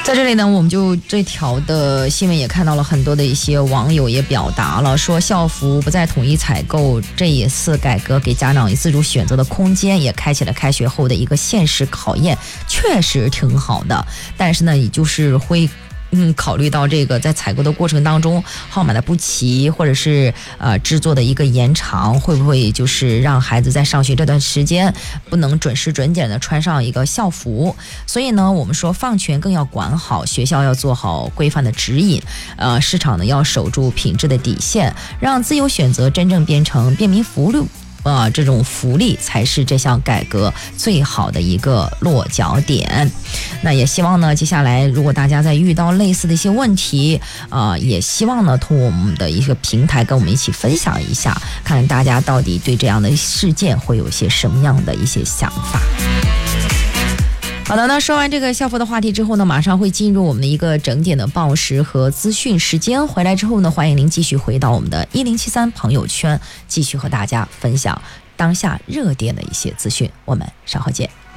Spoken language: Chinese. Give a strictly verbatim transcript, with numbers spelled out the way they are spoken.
在这里呢，我们就这条的新闻也看到了很多的一些网友也表达了说，校服不再统一采购，这一次改革给家长以自主选择的空间，也开启了开学后的一个现实考验，确实挺好的。但是呢，也就是会嗯，考虑到这个在采购的过程当中号码的不齐，或者是呃制作的一个延长，会不会就是让孩子在上学这段时间不能准时准点的穿上一个校服？所以呢，我们说放权更要管好，学校要做好规范的指引，呃，市场呢要守住品质的底线，让自由选择真正变成便民服务。呃，这种福利才是这项改革最好的一个落脚点。那也希望呢，接下来如果大家在遇到类似的一些问题，呃，也希望呢，通过我们的一个平台跟我们一起分享一下，看看大家到底对这样的事件会有一些什么样的一些想法。好的，那说完这个校服的话题之后呢，马上会进入我们的一个整点的报时和资讯时间。回来之后呢，欢迎您继续回到我们的一零七三朋友圈，继续和大家分享当下热点的一些资讯。我们稍后见。